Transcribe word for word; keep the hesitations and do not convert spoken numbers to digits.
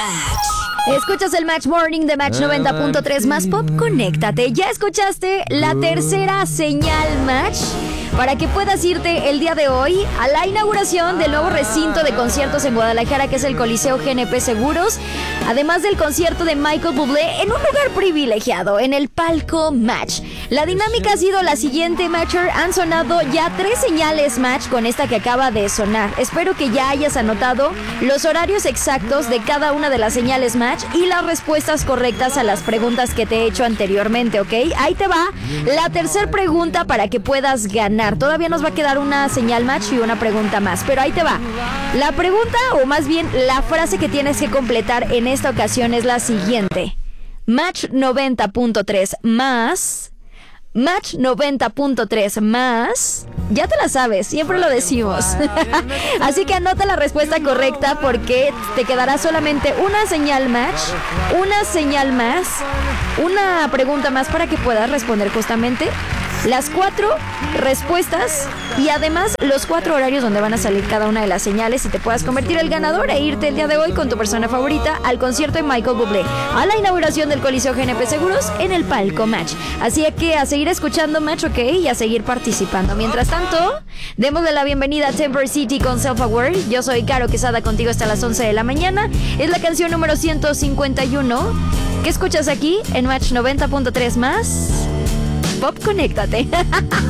Match. Escuchas el Match Morning de Match noventa punto tres más Pop. Conéctate. Ya escuchaste la tercera señal Match para que puedas irte el día de hoy a la inauguración del nuevo recinto de conciertos en Guadalajara, que es el Coliseo G N P Seguros, además del concierto de Michael Bublé en un lugar privilegiado, en el palco Match. La dinámica ha sido la siguiente, Matcher. Han sonado ya tres señales Match con esta que acaba de sonar. Espero que ya hayas anotado los horarios exactos de cada una de las señales Match y las respuestas correctas a las preguntas que te he hecho anteriormente, ¿ok? Ahí te va la tercera pregunta para que puedas ganar. Todavía nos va a quedar una señal Match y una pregunta más, pero ahí te va. La pregunta, o más bien la frase que tienes que completar en esta ocasión es la siguiente: Match noventa punto tres más... Match noventa punto tres más... Ya te la sabes, siempre lo decimos. Así que anota la respuesta correcta porque te quedará solamente una señal Match, una señal más, una pregunta más para que puedas responder justamente las cuatro respuestas y además los cuatro horarios donde van a salir cada una de las señales y te puedas convertir el ganador e irte el día de hoy con tu persona favorita al concierto de Michael Bublé, a la inauguración del Coliseo G N P Seguros en el palco Match. Así que a seguir escuchando Match, ok, y a seguir participando. Mientras tanto, démosle la bienvenida a Temper City con Self Aware. Yo soy Caro Quesada, contigo hasta las once de la mañana. Es la canción número ciento cincuenta y uno que escuchas aquí en Match noventa punto tres más Pop. Conéctate.